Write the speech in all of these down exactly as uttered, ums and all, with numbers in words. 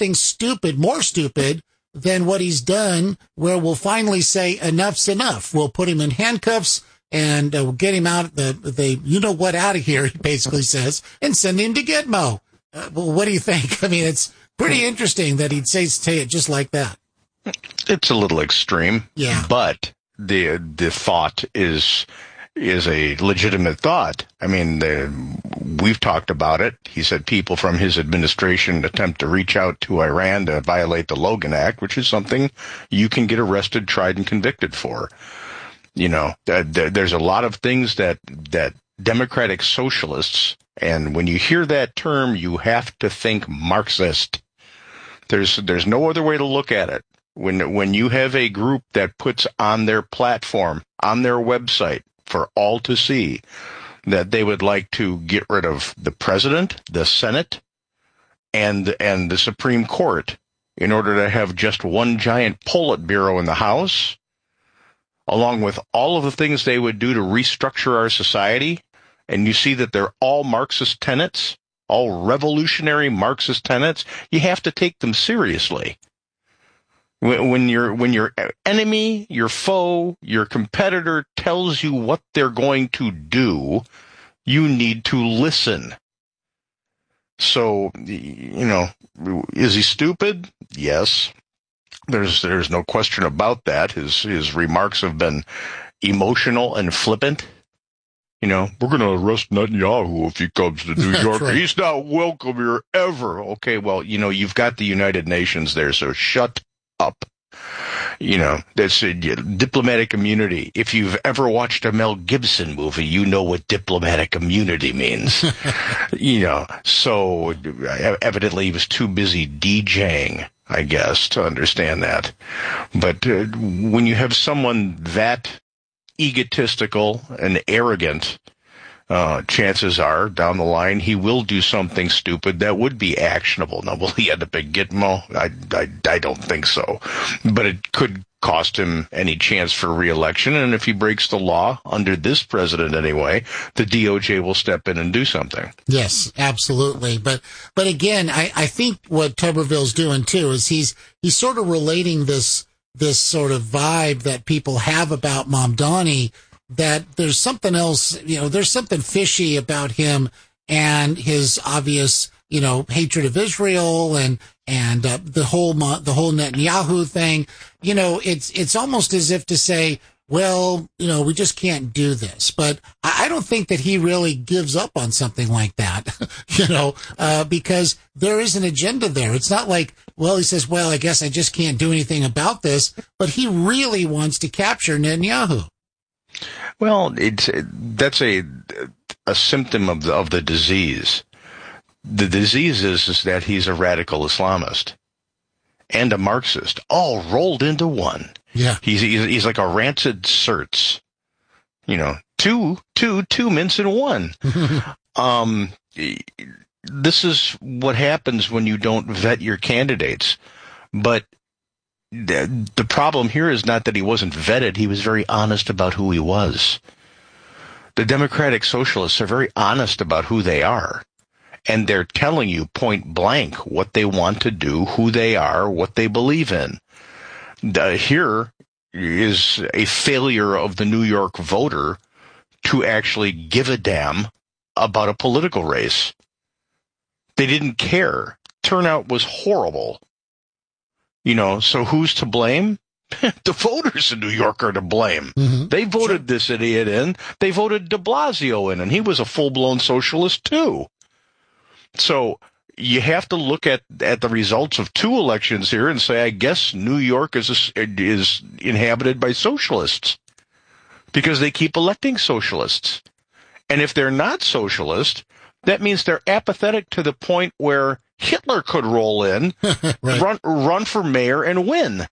something stupid, more stupid than what he's done, where we'll finally say enough's enough. We'll put him in handcuffs and uh, we'll get him out, the, the, you know what, out of here, he basically says, and send him to Gitmo. Uh, well, what do you think? I mean, it's pretty interesting that he'd say, say it just like that. It's a little extreme. Yeah. But the, the thought is, is a legitimate thought. I mean, the, we've talked about it. He said people from his administration attempt to reach out to Iran to violate the Logan Act, which is something you can get arrested, tried, and convicted for. You know, th- th- there's a lot of things that, that democratic socialists, and when you hear that term, you have to think Marxist. There's, there's no other way to look at it. When, when you have a group that puts on their platform, on their website, for all to see, that they would like to get rid of the president, the Senate, and and the Supreme Court in order to have just one giant Politburo in the House, along with all of the things they would do to restructure our society, and you see that they're all Marxist tenets, all revolutionary Marxist tenets, you have to take them seriously. When your when your enemy, your foe, your competitor tells you what they're going to do, you need to listen. So, you know, is he stupid? Yes. There's there's no question about that. His his remarks have been emotional and flippant. You know, we're going to arrest Netanyahu if he comes to New York. Right. He's not welcome here ever. Okay, well, you know, you've got the United Nations there, so shut up. You know, that's a diplomatic immunity. If you've ever watched a Mel Gibson movie, you know what diplomatic immunity means. You know, so evidently he was too busy DJing, I guess, to understand that. But uh, when you have someone that egotistical and arrogant, Uh, chances are, down the line, he will do something stupid that would be actionable. Now, will he end up at Gitmo? I, I, I don't think so. But it could cost him any chance for re-election, and if he breaks the law, under this president anyway, the D O J will step in and do something. Yes, absolutely. But but again, I, I think what Tuberville's doing, too, is he's he's sort of relating this this sort of vibe that people have about Mamdani, that there's something else, you know, there's something fishy about him and his obvious, you know, hatred of Israel and, and, uh, the whole, the whole Netanyahu thing. You know, it's, it's almost as if to say, well, you know, we just can't do this. But I don't think that he really gives up on something like that, you know, uh, because there is an agenda there. It's not like, well, he says, well, I guess I just can't do anything about this, but he really wants to capture Netanyahu. Well, it's that's a a symptom of the, of the disease. The disease is, is that he's a radical Islamist and a Marxist, all rolled into one. Yeah, he's he's, he's like a rancid certs, you know, two two two mints in one. um, this is what happens when you don't vet your candidates, but. The, the problem here is not that he wasn't vetted. He was very honest about who he was. The Democratic Socialists are very honest about who they are. And they're telling you point blank what they want to do, who they are, what they believe in. The, here is a failure of the New York voter to actually give a damn about a political race. They didn't care. Turnout was horrible. You know, so who's to blame? The voters in New York are to blame. Mm-hmm. They voted sure. this idiot in. They voted de Blasio in, and he was a full-blown socialist, too. So you have to look at, at the results of two elections here and say, I guess New York is a, is inhabited by socialists because they keep electing socialists. And if they're not socialist, that means they're apathetic to the point where Hitler could roll in, right. run run for mayor, and win.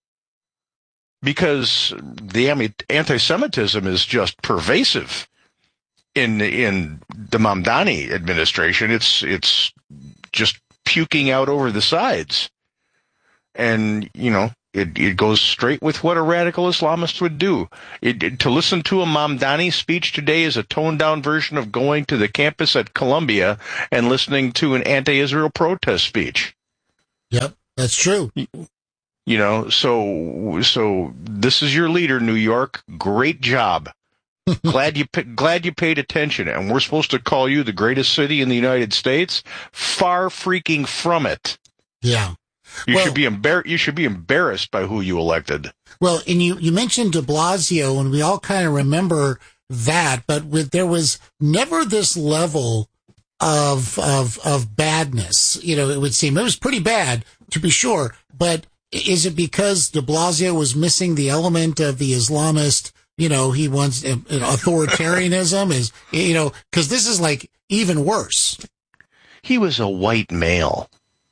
Because the anti-Semitism is just pervasive in in the Mamdani administration. It's it's just puking out over the sides, and you know it it goes straight with what a radical Islamist would do. It, it, to listen to a Mamdani speech today is a toned-down version of going to the campus at Columbia and listening to an anti-Israel protest speech. Yep, that's true. You know, so so this is your leader, New York. Great job. glad you glad you paid attention, and we're supposed to call you the greatest city in the United States. Far freaking from it. Yeah, you well, should be embar- You should be embarrassed by who you elected. Well, and you you mentioned De Blasio, and we all kind of remember that, but with there was never this level of of of badness. You know, it would seem it was pretty bad to be sure, but is it because De Blasio was missing the element of the Islamist? You know, he wants uh, authoritarianism is, you know, because this is like even worse. He was a white male.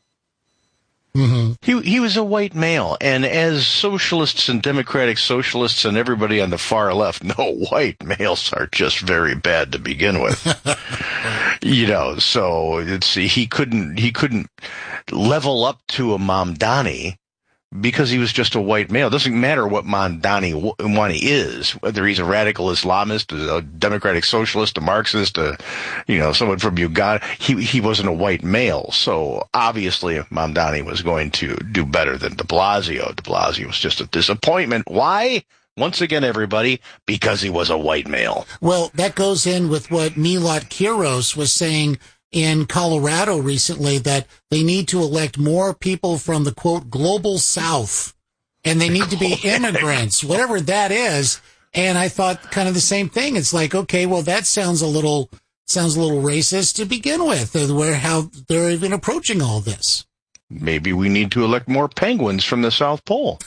Mm-hmm. He he was a white male, and as socialists and democratic socialists and everybody on the far left know, white males are just very bad to begin with. You know, so it's he couldn't he couldn't level up to a Mamdani. Because he was just a white male. It doesn't matter what Mamdani Wani is, whether he's a radical Islamist, a democratic socialist, a Marxist, a, you know, someone from Uganda. He he wasn't a white male. So obviously Mamdani was going to do better than de Blasio. De Blasio was just a disappointment. Why? Once again, everybody, because he was a white male. Well, that goes in with what Milot Kiros was saying in Colorado recently, that they need to elect more people from the, quote, global south, and they need to be immigrants, whatever that is. And I thought kind of the same thing. It's like, okay, well, that sounds a little sounds a little racist to begin with, where how they're even approaching all this. Maybe we need to elect more penguins from the South Pole.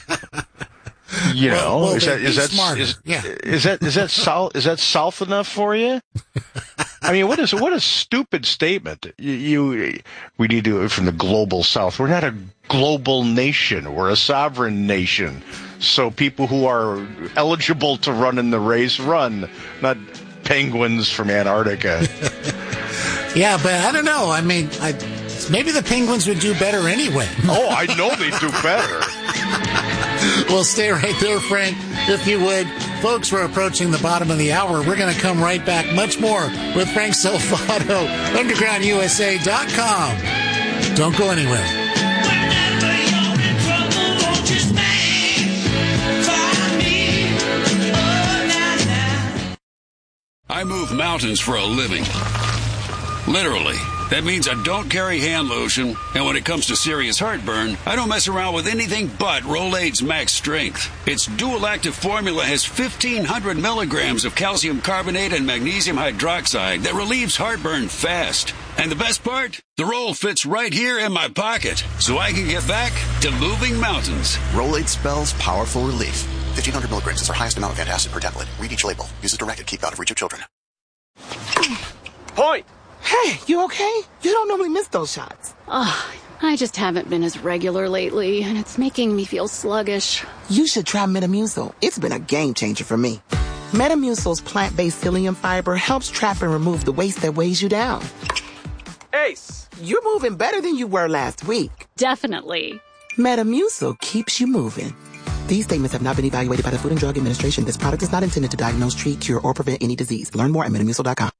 You know, well, well, is that is that smarter. is, yeah. is that is that south is that south enough for you? I mean, what is what a stupid statement. You, you we need to from the global south. We're not a global nation. We're a sovereign nation. So people who are eligible to run in the race run, not penguins from Antarctica. Yeah, but I don't know. I mean, I, maybe the penguins would do better anyway. Oh, I know they do better. Well, stay right there, Frank, if you would. Folks, we're approaching the bottom of the hour. We're going to come right back. Much more with Frank Salvato, underground U S A dot com. Don't go anywhere. I move mountains for a living. Literally. That means I don't carry hand lotion, and when it comes to serious heartburn, I don't mess around with anything but Rolaids Max Strength. Its dual-active formula has fifteen hundred milligrams of calcium carbonate and magnesium hydroxide that relieves heartburn fast. And the best part? The roll fits right here in my pocket, so I can get back to moving mountains. Rolaids spells powerful relief. fifteen hundred milligrams is our highest amount of antacid per tablet. Read each label. Use as directed. Keep out of reach of children. Point! Hey, you okay? You don't normally miss those shots. Oh, I just haven't been as regular lately, and it's making me feel sluggish. You should try Metamucil. It's been a game changer for me. Metamucil's plant-based psyllium fiber helps trap and remove the waste that weighs you down. Ace, you're moving better than you were last week. Definitely. Metamucil keeps you moving. These statements have not been evaluated by the Food and Drug Administration. This product is not intended to diagnose, treat, cure, or prevent any disease. Learn more at metamucil dot com.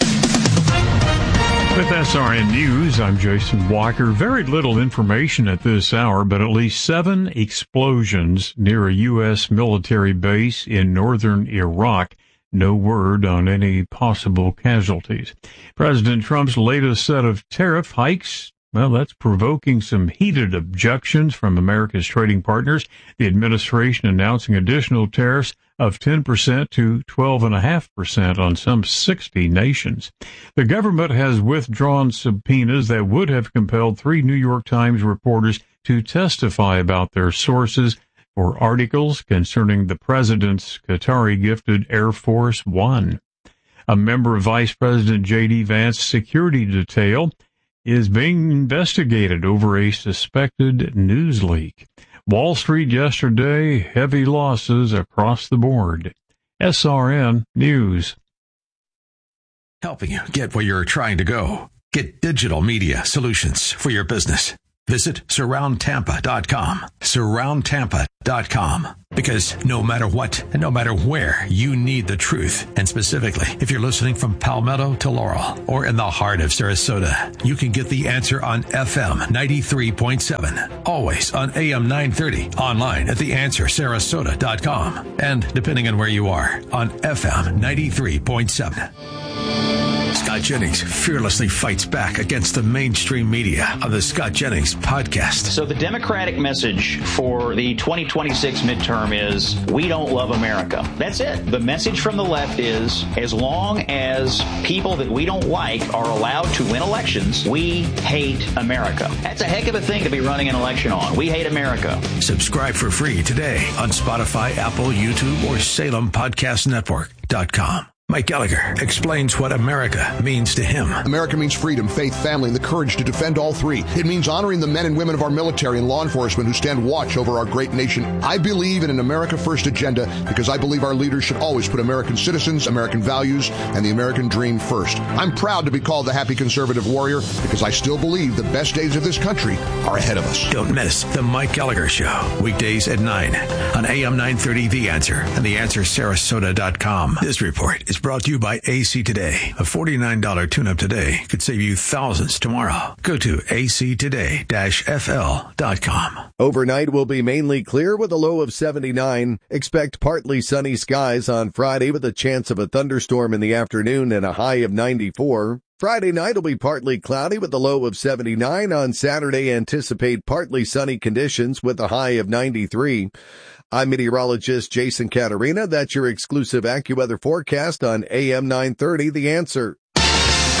With S R N News, I'm Jason Walker. Very little information at this hour, but at least seven explosions near a U S military base in northern Iraq. No word on any possible casualties. President Trump's latest set of tariff hikes, well, that's provoking some heated objections from America's trading partners. The administration announcing additional tariffs of ten percent to twelve point five percent on some sixty nations. The government has withdrawn subpoenas that would have compelled three New York Times reporters to testify about their sources for articles concerning the president's Qatari-gifted Air Force One. A member of Vice President J D. Vance's security detail is being investigated over a suspected news leak. Wall Street yesterday, heavy losses across the board. S R N News. Helping you get where you're trying to go. Get digital media solutions for your business. Visit surround tampa dot com. surround tampa dot com. Because no matter what and no matter where, you need the truth. And specifically, if you're listening from Palmetto to Laurel or in the heart of Sarasota, you can get The Answer on F M ninety-three point seven. Always on A M nine thirty. Online at the answer sarasota dot com. And depending on where you are, on F M ninety-three point seven. Scott Jennings fearlessly fights back against the mainstream media on the Scott Jennings Podcast. So the Democratic message for the twenty twenty-six midterm is, we don't love America. That's it. The message from the left is, as long as people that we don't like are allowed to win elections, we hate America. That's a heck of a thing to be running an election on. We hate America. Subscribe for free today on Spotify, Apple, YouTube, or Salem Podcast Network dot com. Mike Gallagher explains what America means to him. America means freedom, faith, family, and the courage to defend all three. It means honoring the men and women of our military and law enforcement who stand watch over our great nation. I believe in an America First agenda because I believe our leaders should always put American citizens, American values, and the American dream first. I'm proud to be called the happy conservative warrior because I still believe the best days of this country are ahead of us. Don't miss the Mike Gallagher Show, weekdays at nine on A M nine thirty The Answer and the answer sarasota dot com. This report is brought to you by A C Today. A forty-nine dollars tune-up today could save you thousands tomorrow. Go to A C today dash F L dot com. Overnight will be mainly clear with a low of seventy-nine. Expect partly sunny skies on Friday with a chance of a thunderstorm in the afternoon and a high of ninety-four. Friday night will be partly cloudy with a low of seventy-nine. On Saturday, anticipate partly sunny conditions with a high of ninety-three. I'm meteorologist Jason Caterina. That's your exclusive AccuWeather forecast on A M nine thirty, The Answer.